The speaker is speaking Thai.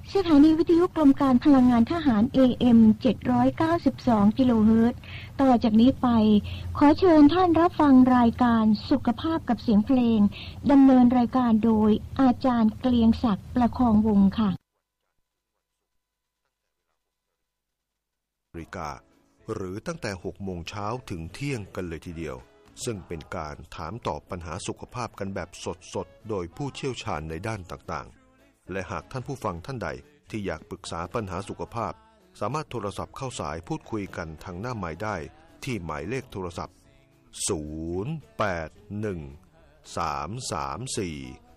สถานีวิทยุกรมการพลังงานทหาร AM 792 กิโลเฮิรตซ์ต่อจากนี้ไปขอเชิญท่านรับฟังรายการสุขภาพกับเสียงเพลงดำเนินรายการโดยอาจารย์เกลียงศักดิ์ประคองวงศ์ค่ะหรือตั้งแต่ 6 โมงเช้าถึงเที่ยงกันเลยทีเดียวซึ่งเป็นการถามตอบปัญหาสุขภาพกันแบบสดๆโดยผู้เชี่ยวชาญในด้านต่างๆและหากท่านผู้ฟังท่านใดที่อยากปรึกษาปัญหาสุขภาพสามารถโทรศัพท์เข้าสายพูดคุยกันทางหน้าไมค์ได้ที่หมายเลขโทรศัพท์ 081 334